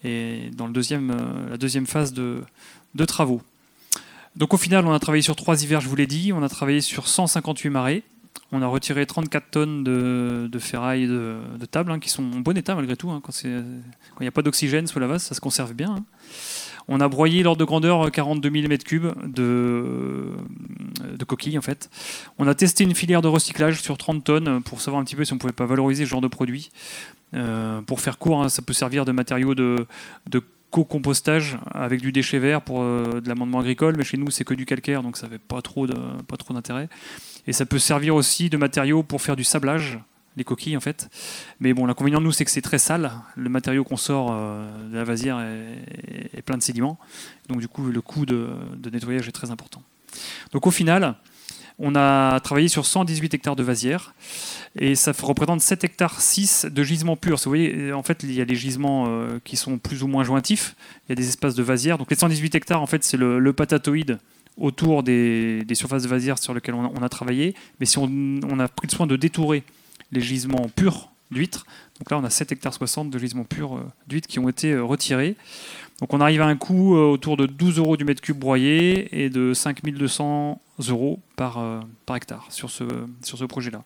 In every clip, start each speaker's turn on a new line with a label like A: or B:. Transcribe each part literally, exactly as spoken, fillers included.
A: est dans le deuxième, euh, la deuxième phase de, de travaux. Donc au final, on a travaillé sur trois hivers, je vous l'ai dit. On a travaillé sur cent cinquante-huit marées. On a retiré trente-quatre tonnes de, de ferraille de, de table, hein, qui sont en bon état malgré tout. Hein, quand il n'y a pas d'oxygène sous la vase, ça se conserve bien. Hein. On a broyé l'ordre de grandeur quarante-deux millimètres cubes de, de coquilles en fait. On a testé une filière de recyclage sur trente tonnes pour savoir un petit peu si on ne pouvait pas valoriser ce genre de produit. Euh, pour faire court, hein, ça peut servir de matériau de, de co-compostage avec du déchet vert pour euh, de l'amendement agricole, mais chez nous c'est que du calcaire, donc ça n'avait pas trop de, pas trop d'intérêt. Et ça peut servir aussi de matériau pour faire du sablage, les coquilles en fait. Mais bon, l'inconvénient de nous, c'est que c'est très sale. Le matériau qu'on sort euh, de la vasière est, est plein de sédiments. Donc du coup, le coût de, de nettoyage est très important. Donc au final, on a travaillé sur cent dix-huit hectares de vasières et ça représente sept hectares six de gisements purs. Vous voyez, en fait, il y a des gisements euh, qui sont plus ou moins jointifs. Il y a des espaces de vasières. Donc les cent dix-huit hectares, en fait, c'est le, le patatoïde autour des, des surfaces de vasières sur lesquelles on a, on a travaillé. Mais si on, on a pris le soin de détourer les gisements purs d'huîtres. Donc là, on a sept hectares soixante de gisements purs d'huîtres qui ont été retirés. Donc on arrive à un coût autour de douze euros du mètre cube broyé et de cinq mille deux cents euros par, par hectare sur ce, sur ce projet-là.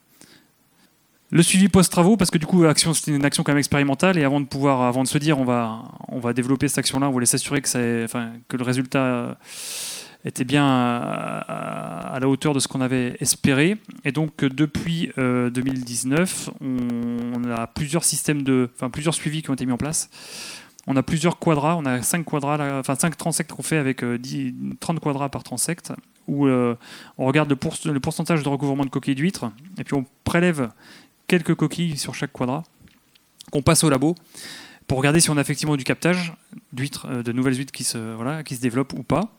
A: Le suivi post-travaux, parce que du coup, action, c'était une action quand même expérimentale, et avant de pouvoir, avant de se dire on va, on va développer cette action-là, on voulait s'assurer que, ça, enfin, que le résultat était bien à, à la hauteur de ce qu'on avait espéré. Et donc depuis euh, deux mille dix-neuf, on, on a plusieurs systèmes de, enfin plusieurs suivis qui ont été mis en place. On a plusieurs quadras, on a cinq quadras, là, enfin cinq transects qu'on fait avec euh, dix, trente quadras par transect, où euh, on regarde le, pour, le pourcentage de recouvrement de coquilles d'huîtres, et puis on prélève quelques coquilles sur chaque quadra, qu'on passe au labo, pour regarder si on a effectivement du captage d'huîtres, euh, de nouvelles huîtres qui se, voilà, qui se développent ou pas.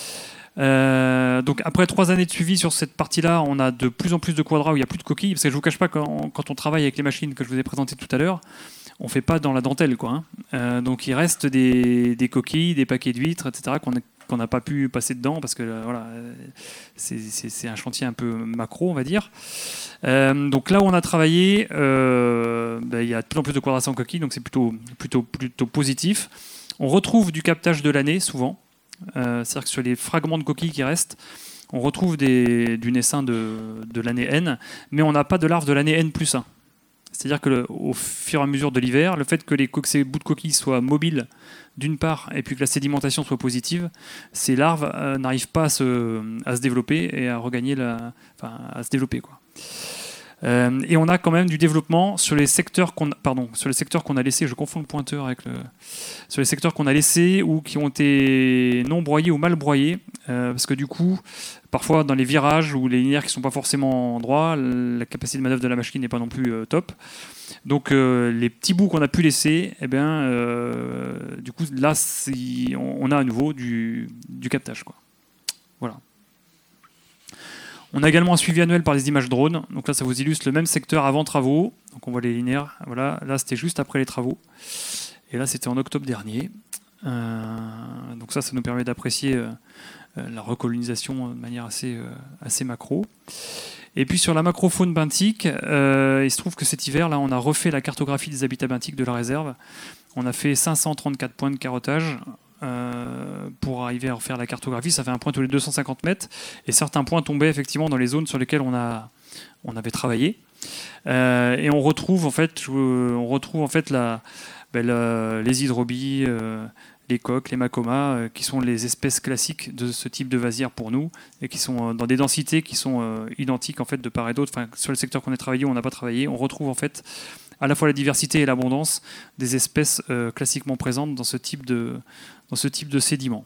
A: Euh, donc après trois années de suivi sur cette partie-là, on a de plus en plus de quadras où il n'y a plus de coquilles, parce que je ne vous cache pas, quand, quand on travaille avec les machines que je vous ai présentées tout à l'heure, on ne fait pas dans la dentelle, quoi, hein. Euh, donc il reste des, des coquilles, des paquets d'huîtres, et cetera, qu'on qu'on n'a pas pu passer dedans, parce que euh, voilà, c'est, c'est, c'est un chantier un peu macro, on va dire. Euh, donc là où on a travaillé, euh, ben, il y a de plus en plus de quadras sans coquilles, donc c'est plutôt, plutôt, plutôt positif. On retrouve du captage de l'année, souvent. Euh, c'est-à-dire que sur les fragments de coquilles qui restent, on retrouve des, du naissin de, de l'année N, mais on n'a pas de larves de l'année N plus un. C'est-à-dire qu'au fur et à mesure de l'hiver, le fait que les co- ces bouts de coquilles soient mobiles d'une part, et puis que la sédimentation soit positive, ces larves euh, n'arrivent pas à se, à se développer et à regagner la, enfin, à se développer, quoi. Euh, et on a quand même du développement sur les secteurs qu'on, pardon, sur les secteurs qu'on a laissés. Je confonds le pointeur avec le, sur les secteurs qu'on a laissés ou qui ont été non broyés ou mal broyés, euh, parce que du coup, parfois dans les virages ou les linéaires qui sont pas forcément droits, la capacité de manœuvre de la machine n'est pas non plus euh, top. Donc euh, les petits bouts qu'on a pu laisser, eh bien, euh, du coup là, on, on a à nouveau du, du captage, quoi. Voilà. On a également un suivi annuel par des images drones. Donc là, ça vous illustre le même secteur avant travaux. Donc on voit les linéaires. Voilà. Là, c'était juste après les travaux. Et là, c'était en octobre dernier. Euh, donc ça, ça nous permet d'apprécier euh, la recolonisation de manière assez, euh, assez macro. Et puis sur la macrofaune benthique, euh, il se trouve que cet hiver, là, on a refait la cartographie des habitats benthiques de la réserve. On a fait cinq cent trente-quatre points de carottage. Euh, pour arriver à refaire la cartographie, ça fait un point tous les deux cent cinquante mètres, et certains points tombaient effectivement dans les zones sur lesquelles on, a, on avait travaillé. Euh, et on retrouve en fait, on retrouve en fait la, ben la, les hydrobies, euh, les coques, les macomas, euh, qui sont les espèces classiques de ce type de vasière pour nous, et qui sont dans des densités qui sont euh, identiques en fait de part et d'autre. Enfin, sur le secteur qu'on a travaillé ou on n'a pas travaillé, on retrouve en fait à la fois la diversité et l'abondance des espèces euh, classiquement présentes dans ce type de, dans ce type de sédiments.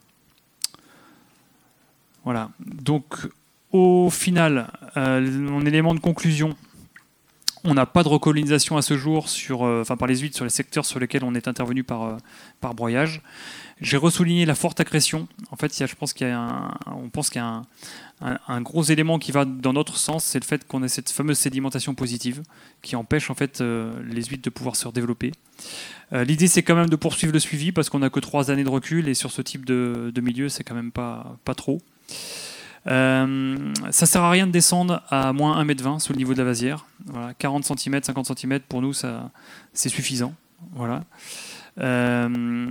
A: Voilà. Donc, au final, euh, mon élément de conclusion, on n'a pas de recolonisation à ce jour sur, euh, enfin, par les huîtres sur les secteurs sur lesquels on est intervenu par, euh, par broyage. J'ai ressouligné la forte accrétion. En fait, il y a, je pense qu'il y a un, on pense qu'il y a un, un, un gros élément qui va dans notre sens, c'est le fait qu'on ait cette fameuse sédimentation positive qui empêche en fait euh, les huîtres de pouvoir se redévelopper. Euh, l'idée, c'est quand même de poursuivre le suivi parce qu'on n'a que trois années de recul et sur ce type de, de milieu, c'est quand même pas, pas trop. Euh, ça sert à rien de descendre à moins un mètre vingt sous le niveau de la vasière. Voilà, quarante centimètres, cinquante centimètres, pour nous, ça, c'est suffisant. Voilà. Euh,